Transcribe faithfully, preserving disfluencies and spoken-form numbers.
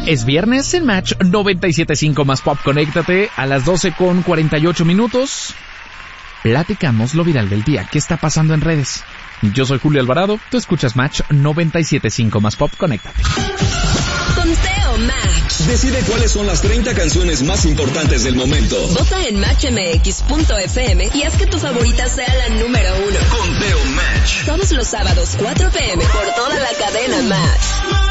Es viernes en Match noventa y siete punto cinco más Pop. Conéctate a las doce con cuarenta y ocho minutos. Platicamos lo viral del día. ¿Qué está pasando en redes? Yo soy Julio Alvarado. Tú escuchas Match noventa y siete punto cinco más Pop. Conéctate. Conteo Match. Decide cuáles son las treinta canciones más importantes del momento. Vota en match m x punto f m y haz que tu favorita sea la número uno. Conteo Match. Todos los sábados, cuatro p m por toda la cadena Match.